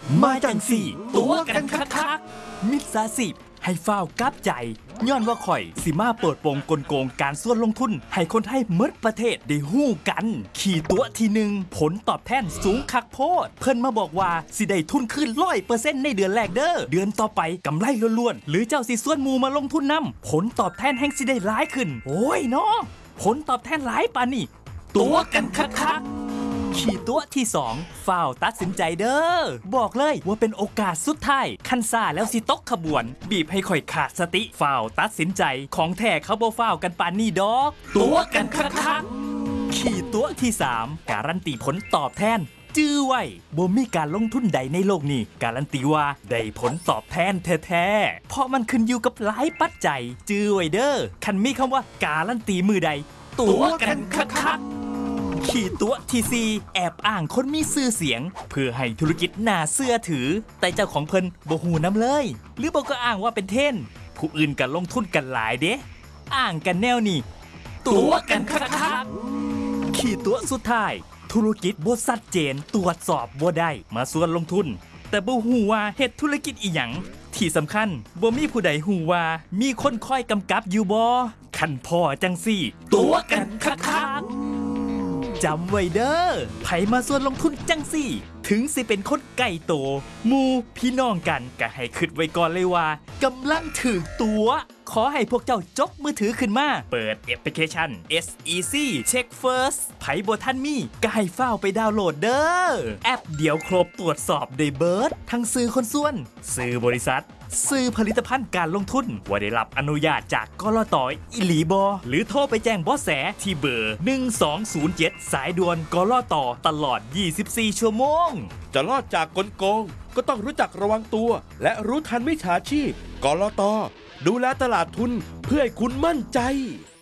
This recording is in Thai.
มาจังสี่ตัวกันคักมิตรสาสิบให้ฟ้าวกับใจย้อนว่าข่อยสิมาเปิดโปงกลโกงการส่วนลงทุนให้คนไทยเมดประเทศได้ฮู้กันขี่ตัวทีหนึ่งผลตอบแทนสูงคักโพดเพิ่นมาบอกว่าสิได้ทุนขึ้น100%ในเดือนแรกเด้อเดือนต่อไปกำไรล้วนๆหรือเจ้าสิส่วนมูมาลงทุนนำผลตอบแทนแห่งสิได้หลายขึ้นโอ้ยเนาะผลตอบแทนหลายปานนี่ตัวกันคักขี่ตัวที่2ฝ้าวตัดสินใจเด้อบอกเลยว่าเป็นโอกาสสุดท้ายคันซ่าแล้วสิตกขบวนบีบให้ข่อยขาดสติฝ้าวตัดสินใจของแท้เขาบ่ฝ้าวกันปานนี้ดอกตัวกันคักขี่ตัวที่3การันตีผลตอบแทนจื้อไว้บ่มีการลงทุนใดในโลกนี้การันตีว่าได้ผลตอบแทนแท้ๆเพราะมันขึ้นอยู่กับหลายปัจจัยจื้อไว้เด้อคันมีคำว่าการันตีมือใดตัวกันคักขี่ตัวทีซีแอบอ้างคนมีชื่อเสียงเพื่อให้ธุรกิจน่าเชื่อถือแต่เจ้าของเพิ่นบ่ฮู้นำเลยหรือบ่ก็อ้างว่าเป็นเทรนด์ผู้อื่นก็ลงทุนกันหลายเด้อ้างกันแนวนี้ตัวกันคักขี่ตัวสุดท้ายธุรกิจบ่ชัดเจนตรวจสอบบ่ได้มาส่วนลงทุนแต่บ่ฮู้ว่าเฮ็ดธุรกิจอีหยังที่สำคัญบ่มีผู้ใดฮู้ว่ามีคนคอยกำกับอยู่บ่คันพ่อจังซี่ตัวกันคักจำไว้เด้อไผมาส่วนลงทุนจังสี่ถึงสิเป็นคนใกล้โตหมู่พี่น้องกันก็ให้คิดไว้ก่อนเลยว่ากำลังถือตัวขอให้พวกเจ้าจกมือถือขึ้นมาเปิดแอปพลิเคชัน SEC Check First ไผบ่ทันมีก็ให้ฟ้าวไปดาวน์โหลดเด้อแอปเดียวครบตรวจสอบได้เบิดทั้งซื้อคนส่วนซื้อบริษัทซื้อผลิตภัณฑ์การลงทุนว่าได้รับอนุญาตจากกลต.อิหลีบอหรือโทรไปแจ้งเบาะแสที่เบอร์1207สายด่วนกลต.ตลอด24ชั่วโมงจะรอดจากกลโกงก็ต้องรู้จักระวังตัวและรู้ทันมิจฉาชีพกลต.ดูแลตลาดทุนเพื่อให้คุณมั่นใจ